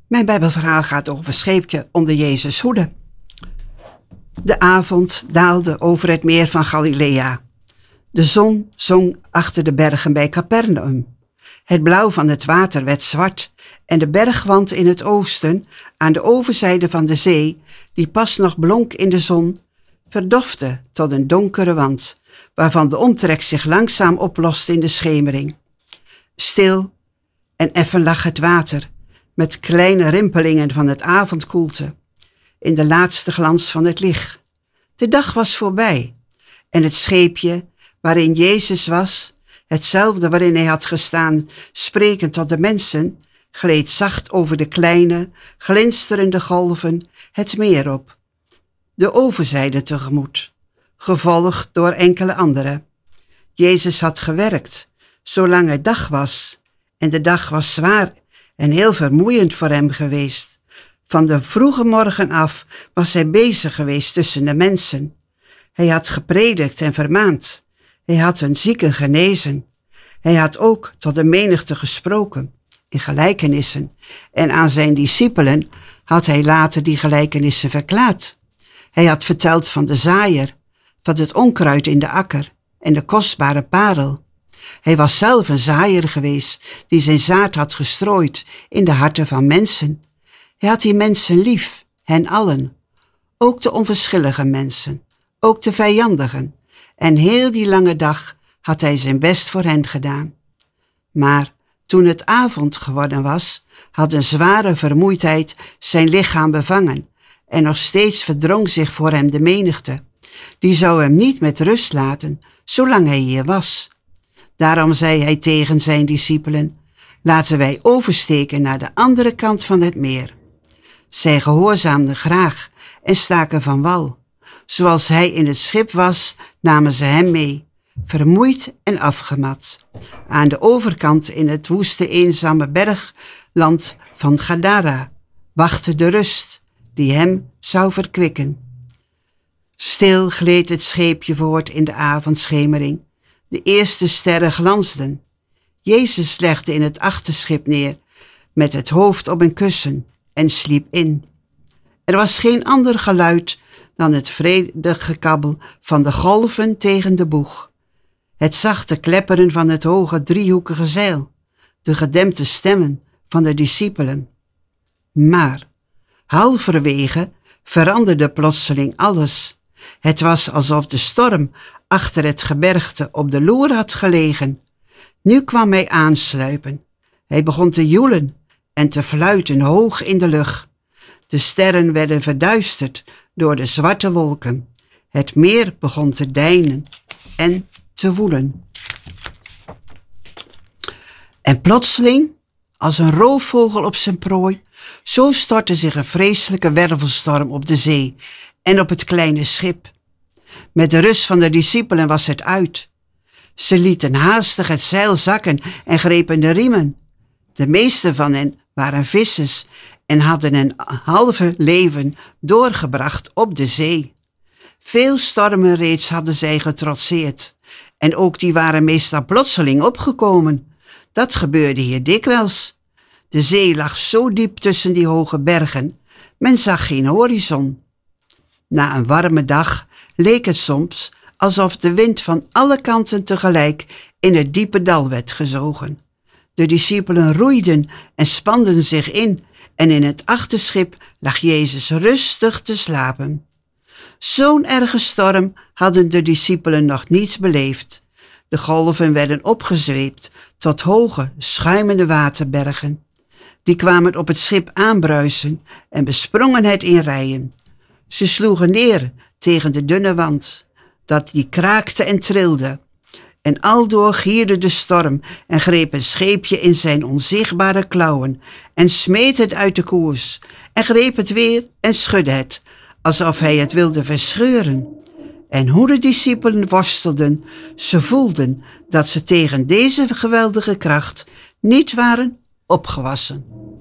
Mijn Bijbelverhaal gaat over een scheepje onder Jezus' hoede. De avond daalde over het meer van Galilea. De zon zong achter de bergen bij Capernaum. Het blauw van het water werd zwart en de bergwand in het oosten, aan de overzijde van de zee, die pas nog blonk in de zon, verdofte tot een donkere wand, waarvan de omtrek zich langzaam oploste in de schemering. Stil en effen lag het water, met kleine rimpelingen van het avondkoelte, in de laatste glans van het licht. De dag was voorbij en het scheepje waarin Jezus was, hetzelfde waarin hij had gestaan, sprekend tot de mensen, gleed zacht over de kleine, glinsterende golven het meer op, de overzijde tegemoet, gevolgd door enkele anderen. Jezus had gewerkt, zolang het dag was, en de dag was zwaar en heel vermoeiend voor hem geweest. Van de vroege morgen af was hij bezig geweest tussen de mensen. Hij had gepredikt en vermaand. Hij had een zieken genezen. Hij had ook tot de menigte gesproken, in gelijkenissen. En aan zijn discipelen had hij later die gelijkenissen verklaard. Hij had verteld van de zaaier, van het onkruid in de akker en de kostbare parel. Hij was zelf een zaaier geweest die zijn zaad had gestrooid in de harten van mensen. Hij had die mensen lief, hen allen. Ook de onverschillige mensen, ook de vijandigen. En heel die lange dag had hij zijn best voor hen gedaan. Maar toen het avond geworden was, had een zware vermoeidheid zijn lichaam bevangen. En nog steeds verdrong zich voor hem de menigte. Die zou hem niet met rust laten, zolang hij hier was. Daarom zei hij tegen zijn discipelen: laten wij oversteken naar de andere kant van het meer. Zij gehoorzaamden graag en staken van wal. Zoals hij in het schip was, namen ze hem mee, vermoeid en afgemat. Aan de overkant in het woeste eenzame bergland van Gadara wachtte de rust die hem zou verkwikken. Stil gleed het scheepje voort in de avondschemering. De eerste sterren glansden. Jezus legde in het achterschip neer, met het hoofd op een kussen, en sliep in. Er was geen ander geluid dan het vredig gekabbel van de golven tegen de boeg, het zachte klepperen van het hoge driehoekige zeil, de gedempte stemmen van de discipelen. Maar halverwege veranderde plotseling alles. Het was alsof de storm achter het gebergte op de loer had gelegen. Nu kwam hij aansluipen. Hij begon te joelen en te fluiten hoog in de lucht. De sterren werden verduisterd door de zwarte wolken. Het meer begon te deinen en te woelen. En plotseling, als een roofvogel op zijn prooi, zo stortte zich een vreselijke wervelstorm op de zee en op het kleine schip. Met de rust van de discipelen was het uit. Ze lieten haastig het zeil zakken en grepen de riemen. De meeste van hen waren vissers en hadden een halve leven doorgebracht op de zee. Veel stormen reeds hadden zij getrotseerd en ook die waren meestal plotseling opgekomen. Dat gebeurde hier dikwijls. De zee lag zo diep tussen die hoge bergen, men zag geen horizon. Na een warme dag leek het soms alsof de wind van alle kanten tegelijk in het diepe dal werd gezogen. De discipelen roeiden en spanden zich in en in het achterschip lag Jezus rustig te slapen. Zo'n erge storm hadden de discipelen nog niet beleefd. De golven werden opgezweept tot hoge, schuimende waterbergen. Die kwamen op het schip aanbruisen en besprongen het in rijen. Ze sloegen neer tegen de dunne wand, dat die kraakte en trilde. En aldoor gierde de storm en greep het scheepje in zijn onzichtbare klauwen en smeet het uit de koers en greep het weer en schudde het, alsof hij het wilde verscheuren. En hoe de discipelen worstelden, ze voelden dat ze tegen deze geweldige kracht niet waren opgewassen.